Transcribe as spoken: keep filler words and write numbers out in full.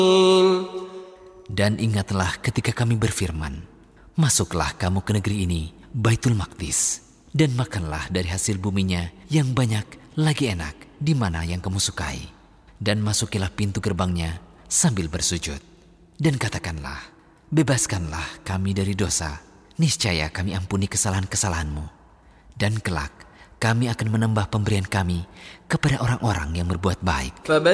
Dan ingatlah ketika kami berfirman, masuklah kamu ke negeri ini, Baitul Maqdis, dan makanlah dari hasil buminya yang banyak lagi enak di mana yang kamu sukai. Dan masukilah pintu gerbangnya sambil bersujud. Dan katakanlah, bebaskanlah kami dari dosa, niscaya kami ampuni kesalahan-kesalahanmu. Dan kelak kami akan menambah pemberian kami kepada orang-orang yang berbuat baik.